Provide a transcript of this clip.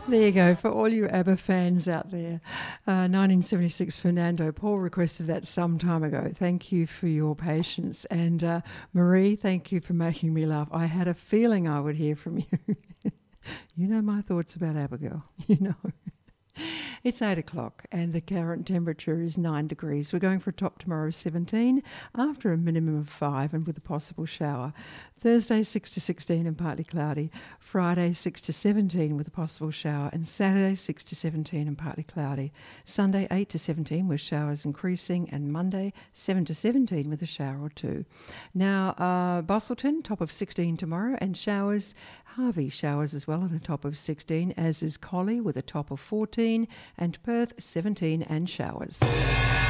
There you go, for all you ABBA fans out there. 1976 Fernando. Paul requested that some time ago. Thank you for your patience. And Marie, thank you for making me laugh. I had a feeling I would hear from you. You know my thoughts about Abigail, you know. It's 8 o'clock and the current temperature is 9 degrees. We're going for a top tomorrow of 17 after a minimum of 5 and with a possible shower. Thursday 6 to 16 and partly cloudy. Friday 6 to 17 with a possible shower. And Saturday 6 to 17 and partly cloudy. Sunday 8 to 17 with showers increasing. And Monday 7 to 17 with a shower or two. Now Bosselton top of 16 tomorrow and showers. Harvey showers as well on a top of 16, as is Collie with a top of 14, and Perth 17 and showers.